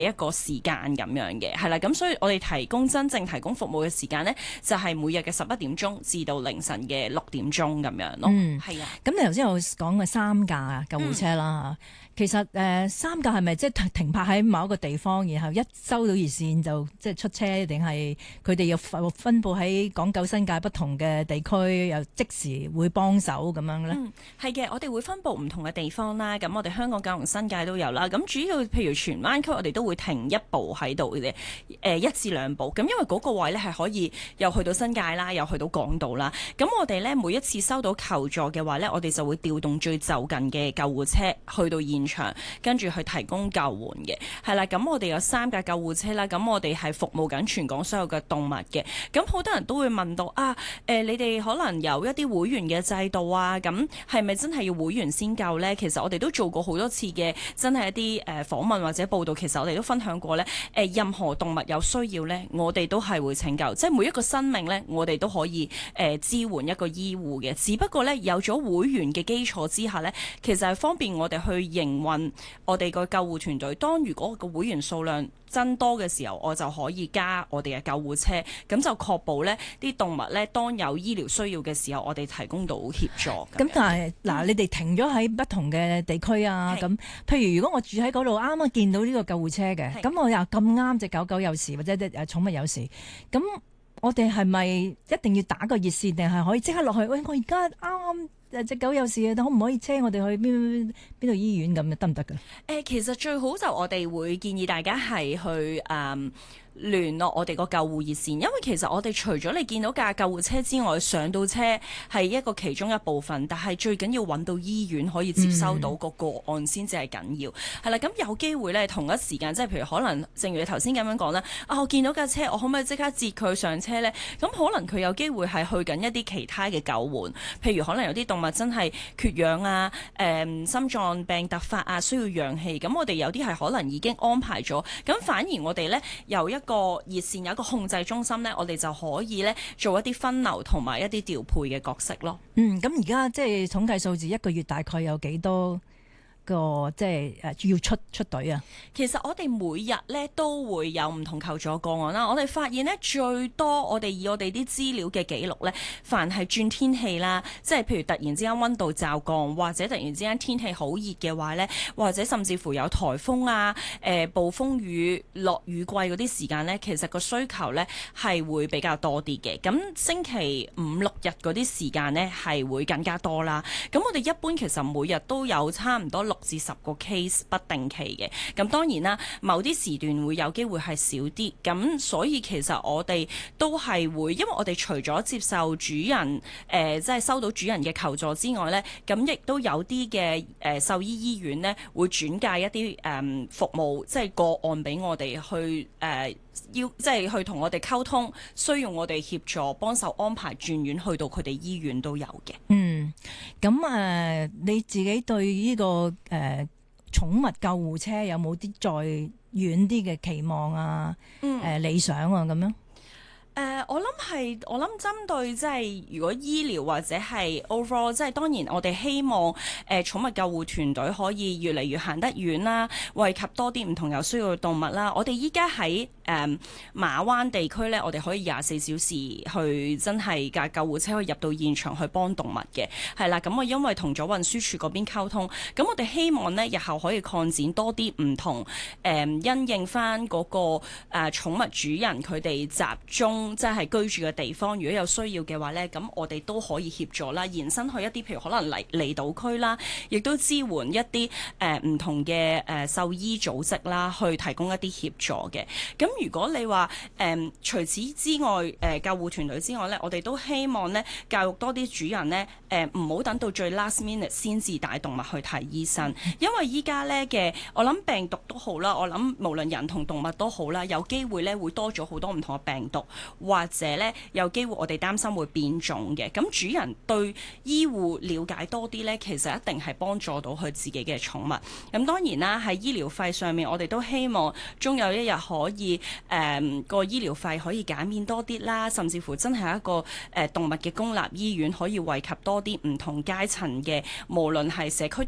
一個時間咁樣嘅，係啦，咁所以我哋真正提供服務嘅時間呢，就係每日嘅11點鐘至到凌晨嘅6點鐘咁樣咯。係啊。 咁你頭先有講嘅3架救護車啦，其實3架係咪即係停泊喺某一個地方，然後一收到熱線就即係出車，定係佢哋要分佈喺港九新界不同嘅地區，又即時會幫手咁樣咧？ 係嘅，我哋會分佈唔同嘅地方啦。咁我哋香港九龍新界都有啦。咁主要譬如荃灣區，我哋都會停一部喺度嘅，1至2部。咁因為嗰個位咧係可以又去到新界啦，又去到港島啦。咁我哋咧每一次收到求助嘅話咧，我哋就會調動最就近嘅救護車去到現場，跟住去提供救援嘅。係啦，咁我哋有3架救護車啦。咁我哋係服務緊全港所有嘅動物嘅。咁好多人都會問到你哋可能有一啲會員嘅制度啊，咁係咪真係要會員先救呢？其實我哋都做過好多次嘅，真係一啲訪問或者報道。其實我哋都分享過呢，任何動物有需要呢，我哋都係會拯救，即係每一個生命呢，我哋都可以支援一個醫護嘅。只不過呢，有咗會員嘅基礎之下呢，其實係方便我哋去營運我哋個救護團隊。當如果個會員數量增多嘅時候，我就可以加我哋嘅救護車，咁就確保呢啲動物呢，當有醫療需要嘅時候，我哋提供到協助。 咁但係嗱，你哋停咗喺不同嘅地區啊，咁譬如如果我住喺嗰度，啱啱見到呢個救護車嘅，咁我又咁啱隻狗狗有事或者寵物有事，咁我哋係咪一定要打個熱線，定係可以即刻落去？喂，我而家啱啱隻狗有事啊，可唔可以車我哋去邊度醫院咁得唔得㗎？ 其實最好就我哋會建議大家係去聯絡我哋個救護熱線，因為其實我哋除咗你見到架救護車之外，上到車係一個其中一部分，但係最緊要揾到醫院可以接收到個案先至係緊要。係啦，咁有機會呢，同一時間，即係譬如可能正如你頭先咁樣講啦，我見到架車，我可唔可以即刻接佢上車呢？咁可能佢有機會係去緊一啲其他嘅救援，譬如可能有啲動物真係缺氧啊，心臟病突發啊，需要氧氣，咁我哋有啲係可能已經安排咗，咁反而我哋呢，由一個熱線有一個控制中心呢，我哋就可以呢做一啲分流同埋一啲調配嘅角色咯。 咁而家即係統計數字，一個月大概有幾多個即係要出隊啊？ 其實我哋每日咧都會有唔同求助個案啦。我哋發現呢，最多我哋以我哋啲資料嘅記錄呢，凡係轉天氣啦，即係譬如突然之間溫度驟降，或者突然之間天氣好熱嘅話呢，或者甚至乎有颱風啊、暴風雨、落雨季嗰啲時間呢，其實個需求呢係會比較多啲嘅。咁星期5、6日嗰啲時間呢係會更加多啦。咁我哋一般其實每日都有差唔多6至10個 case 不定期嘅。咁當然啦，某啲時段會有機會係少啲。咁所以其實我哋都係會，因為我哋除咗接受主人即係收到主人嘅求助之外呢，咁亦都有啲嘅獸醫醫院呢會轉介一啲服務，即係個案俾我哋去即係去同我哋溝通，需要我哋協助幫手安排轉院去到佢哋醫院都有嘅。 咁你自己對呢個寵物救護車有冇啲再遠啲嘅期望啊？理想啊咁樣？ 我諗針對即係如果醫療或者係 overall， 即係當然我哋希望寵物救護團隊可以越嚟越行得遠啦，惠及多啲唔同有需要嘅動物啦。我哋依家喺馬灣地區呢，我哋可以24小時去真係架救護車可以入到現場去幫動物嘅，係啦。咁我因為同咗運輸署嗰邊溝通，咁我哋希望呢日後可以擴展多啲唔同因應翻嗰個寵物主人佢哋集中即係居住嘅地方，如果有需要嘅話呢，咁我哋都可以協助啦，延伸去一啲譬如可能離島區啦，亦都支援一啲唔同嘅獸醫組織啦，去提供一啲協助嘅。咁如果你話除此之外救護團隊之外呢，我哋都希望呢教育多啲主人呢，唔好等到最 last minute 先至帶動物去睇醫生，因為依家呢嘅我諗病毒都好啦，我諗無論人同動物都好啦，有機會呢會多咗好多唔同嘅病毒。或者咧有機會我哋擔心會變種嘅，咁主人對醫護了解多啲咧，其實一定係幫助到佢自己嘅寵物。咁當然啦，喺醫療費上面，我哋都希望終有一日可以個醫療費可以減免多啲啦，甚至乎真係一個動物嘅公立醫院可以惠及多啲唔同階層嘅，無論係社區動物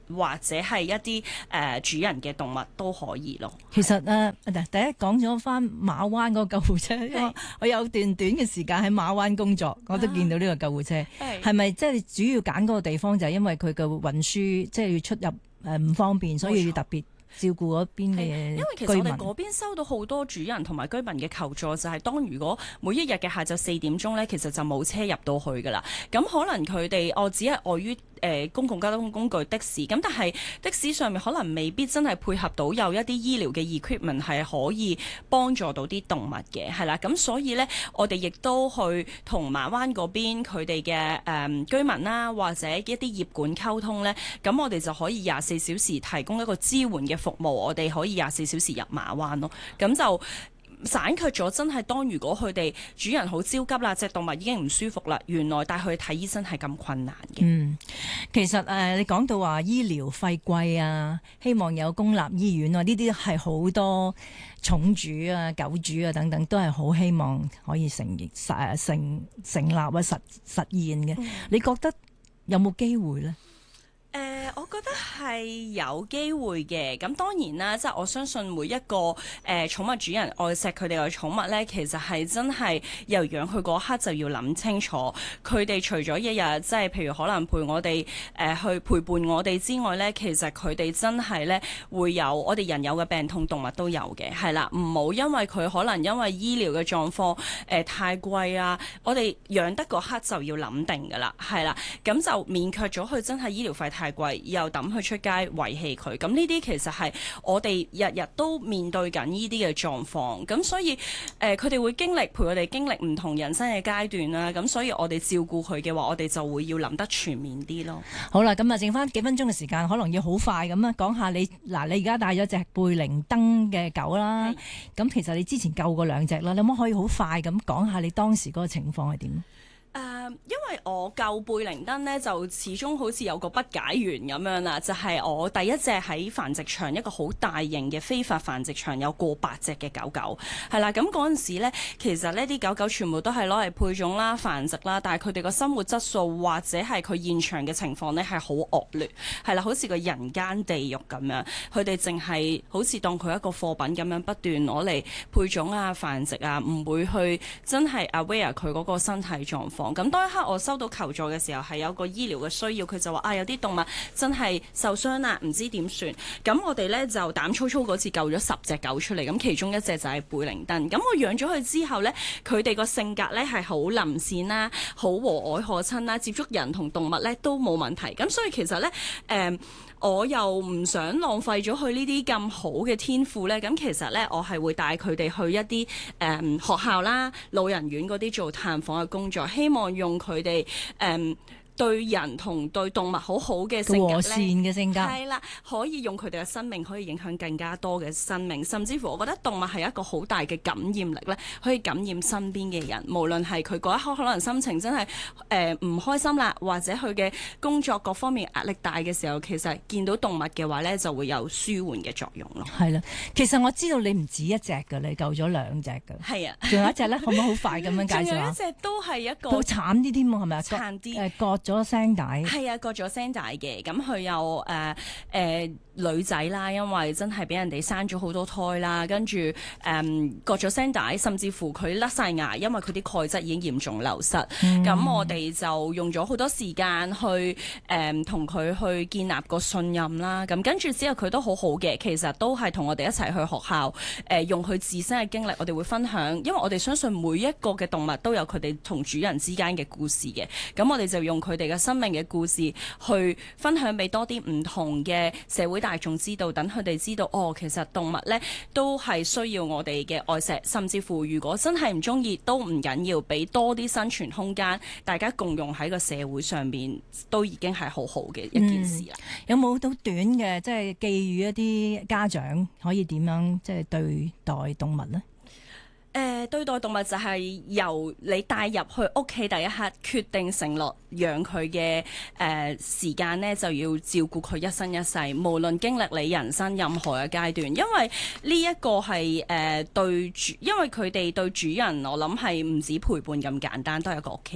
或者係一啲主人嘅動物都可以咯。 其實第一講咗翻馬灣嗰個救護車，因為我有段短嘅時間喺馬灣工作，我都見到呢個救護車。係咪即係主要揀嗰個地方就係因為佢嘅運輸即係要出入唔方便，所以要特別照顧嗰邊嘅居民？ 因為其實我哋嗰邊收到好多主人同埋居民嘅求助，就係當如果每一日嘅下晝4點鐘咧，其實就冇車入到去噶啦。咁可能佢哋只係礙於公共交通工具的士，咁但係的士上面可能未必真係配合到有一啲醫療嘅 equipment 係可以幫助到啲動物嘅，係啦。咁所以呢，我哋亦都去同馬灣嗰邊佢哋嘅居民啦，或者一啲業管溝通呢。咁我哋就可以24小時提供一個支援嘅服務，我哋可以24小時入馬灣咯。咁就省卻咗真係當如果佢哋主人好焦急啦，隻動物已經唔舒服啦，原來帶佢去睇醫生係咁困難嘅。 其實你講到話醫療費貴啊，希望有公立醫院啊，呢啲係好多寵主啊、狗主啊等等都係好希望可以成立啊、實現嘅。你覺得有冇機會呢？ 我覺得係有機會嘅，咁當然啦，即係我相信每一個寵物主人愛錫佢哋嘅寵物呢，其實係真係由養佢嗰刻就要諗清楚，佢哋除咗一日即係譬如可能陪我哋去陪伴我哋之外呢，其實佢哋真係呢會有我哋人有嘅病痛，動物都有嘅，係啦，唔好因為佢可能因為醫療嘅狀況太貴啊，我哋養得嗰刻就要諗定㗎啦，係啦，咁就免卻咗佢真係醫療費太貴。又抌佢出街遺棄佢，咁呢啲其實係我哋日日都面對緊呢啲嘅狀況，咁所以佢哋會經歷陪我哋經歷唔同人生嘅階段啦，咁所以我哋照顧佢嘅話，我哋就會要諗得全面啲咯。 好啦，咁啊剩翻幾分鐘嘅時間，可能要好快咁啊講下你你而家帶咗隻貝靈登嘅狗啦，咁其實你之前救過2隻啦，你可唔可以好快咁講下你當時嗰個情況係點？ 因為我救貝靈登呢，就始終好似有個不解緣咁樣啦，就係我第一隻喺繁殖場，一個好大型嘅非法繁殖場，有過百隻嘅狗狗，係啦。咁嗰陣時呢，其實呢啲狗狗全部都係攞嚟配種啦、繁殖啦，但係佢哋個生活質素或者係佢現場嘅情況呢，係好惡劣，係啦，好似個人間地獄咁樣。佢哋淨係好似當佢一個貨品咁樣不斷攞嚟配種啊、繁殖啊，唔會去真係 aware 佢嗰個身體狀況。咁當一刻我收到求助嘅時候，係有個醫療嘅需要，佢就話有啲動物真係受傷啦，唔知點算。咁我哋呢，就膽粗粗嗰次救咗10隻狗出嚟，咁其中一隻就係貝靈登。咁我養咗佢之後呢，佢哋個性格呢係好鄰善啦，好和藹可親啦，接觸人同動物呢都冇問題。咁所以其實呢，我又唔想浪費咗佢呢啲咁好嘅天賦呢。咁其實呢，我係會帶佢哋去一啲學校啦、老人院嗰啲做探訪嘅工作，希望用佢哋對人同對動物好好嘅性格，和善嘅性格，係啦，可以用佢哋嘅生命可以影響更加多嘅生命，甚至乎我覺得動物係一個好大嘅感染力咧，可以感染身邊嘅人，無論係佢嗰一刻可能心情真係唔開心啦，或者佢嘅工作各方面壓力大嘅時候，其實見到動物嘅話咧，就會有舒緩嘅作用咯。係啦，其實我知道你唔止一隻㗎，你救咗2隻㗎。係啊，仲有一隻咧，可唔可以好快咁樣介紹下？仲有一隻都係一個好慘啲添喎，係咪啊？慘啲割咗聲帶，係啊，割咗聲帶嘅，咁佢又女仔啦，因為真係俾人哋生咗好多胎啦，跟住割咗聲帶，甚至乎佢甩晒牙，因為佢啲鈣質已經嚴重流失。咁我哋就用咗好多時間去同佢去建立個信任啦。咁跟住之後佢都好好嘅，其實都係同我哋一齊去學校用佢自身嘅經歷，我哋會分享，因為我哋相信每一個嘅動物都有佢哋同主人之間嘅故事嘅。咁我哋就用佢哋嘅生命嘅故事去分享俾多啲唔同嘅社會大眾知道，等佢哋知道其實動物呢都係需要我哋嘅愛錫，甚至乎如果真係唔中意都唔緊要，俾多啲生存空間，大家共用喺個社會上面，都已經係好好嘅一件事啦。有冇到短嘅即係寄語一啲家長可以點樣即係對待動物呢？對待動物就係由你帶入去屋企第一刻決定承諾養佢嘅時間呢，就要照顧佢一生一世，無論經歷你人生任何嘅階段，因為呢一個係因為佢哋對主人，我諗係唔止陪伴咁簡單，都係一個屋企人。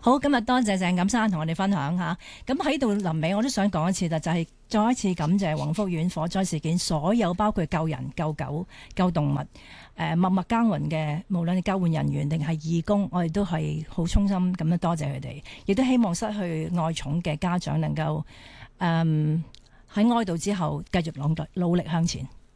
好，今日多謝鄭錦珊同我哋分享下。咁喺度臨尾，我都想講一次就係再一次感謝宏福苑火災事件所有包括救人、救狗、救動物，默默耕耘嘅，無論係救援人員定係義工，我哋都係好衷心咁樣多謝佢哋，亦都希望失去愛寵嘅家長能夠喺哀悼之後繼續努力向前。